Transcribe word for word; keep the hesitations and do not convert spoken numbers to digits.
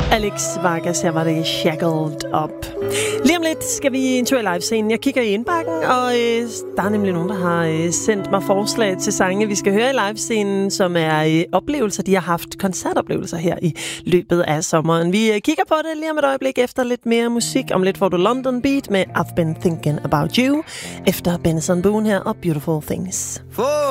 Alex Vargas, her var det Shackled Up. Lige om lidt skal vi en tur i livescenen. Jeg kigger i indbakken, og øh, der er nemlig nogen, der har øh, sendt mig forslag til sange, vi skal høre i livescenen, som er øh, oplevelser, de har haft koncertoplevelser her i løbet af sommeren. Vi øh, kigger på det lige om et øjeblik efter lidt mere musik. Om lidt får du London Beat med I've Been Thinking About You, efter Benson Boone her og Beautiful Things. For